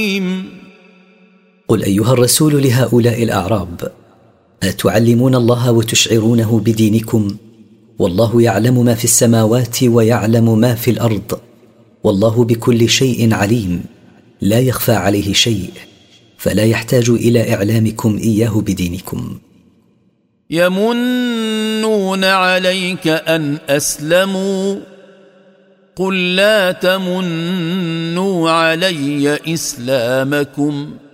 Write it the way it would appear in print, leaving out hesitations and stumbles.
قل أيها الرسول لهؤلاء الأعراب: أتعلمون الله وتشعرونه بدينكم، والله يعلم ما في السماوات ويعلم ما في الأرض، والله بكل شيء عليم، لا يخفى عليه شيء، فلا يحتاج إلى إعلامكم إياه بدينكم. يمنون عليك أن أسلموا، قل لا تمنوا علي إسلامكم،